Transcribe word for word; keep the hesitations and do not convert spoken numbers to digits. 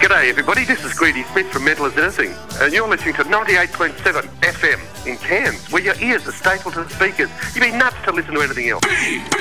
G'day everybody, this is Greedy Smith from Mental as Anything, and you're listening to ninety-eight point seven F M in Cairns, where your ears are stapled to the speakers. You'd be nuts to listen to anything else.